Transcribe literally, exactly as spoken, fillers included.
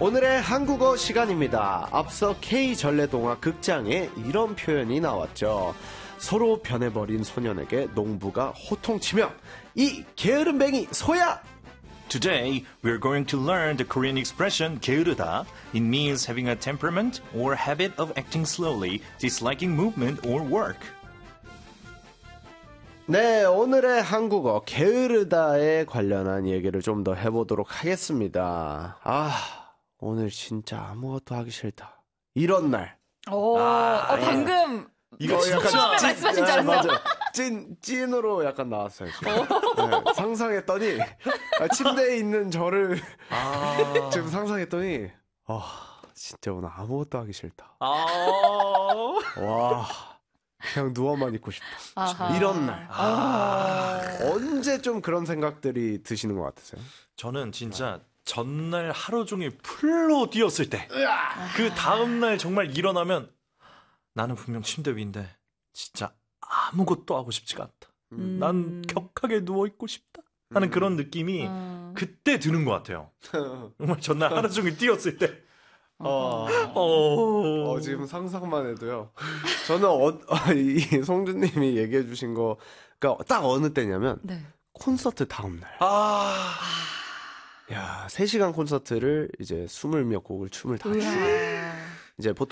오늘의 한국어 시간입니다. 앞서 K전래동화 극장에 이런 표현이 나왔죠. 서로 변해버린 소년에게 농부가 호통치며 이 게으름뱅이 소야! Today, we're going to learn the Korean expression 게으르다. It means having a temperament or habit of acting slowly, disliking movement or work. 네, 오늘의 한국어 게으르다에 관련한 얘기를 좀 더 해보도록 하겠습니다. 아, 오늘 진짜 아무것도 하기 싫다. 이런 날. 오, 아, 어, 방금 이거 뭐 진짜 처음에 찐- 말씀하신 줄 아, 알았어요. 맞아. 찐, 찐으로 약간 나왔어요. 지금. 네, 상상했더니, 아, 침대에 있는 저를 아, 지금 상상했더니, 아, 진짜 오늘 아무것도 하기 싫다. 아, 와, 그냥 누워만 있고 싶다. 아하. 이런 날. 아. 언제 좀 그런 생각들이 드시는 것 같으세요? 저는 진짜 전날 하루 종일 풀로 뛰었을 때, 그 다음날 정말 일어나면 나는 분명 침대 위인데 진짜 아무것도 하고 싶지가 않다. 음. 난 격하게 누워있고 싶다 하는 그런 느낌이 음. 그때 드는 것 같아요. 정말 전날 하루 종일 뛰었을 때. 어, 어, 어, 지금 상상만 해도요. 저는 어, 이 송주님이 얘기해 주신 거, 그러니까 딱 어느 때냐면 네. 콘서트 다음 날. 아, 야, 세 시간 콘서트를 이제 스물 몇 곡을 춤을 다 추고 우와. 이제